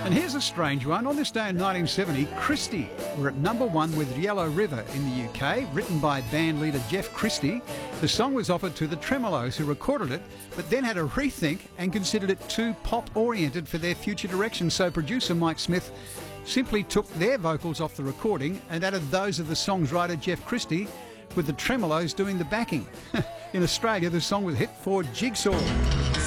And here's a strange one. On this day in 1970, Christie were at #1 with Yellow River in the UK, written by band leader Jeff Christie. The song was offered to the Tremolos, who recorded it, but then had a rethink and considered it too pop-oriented for their future direction. So producer Mike Smith simply took their vocals off the recording and added those of the song's writer Jeff Christie, with the Tremolos doing the backing. In Australia, the song was a hit for Jigsaw.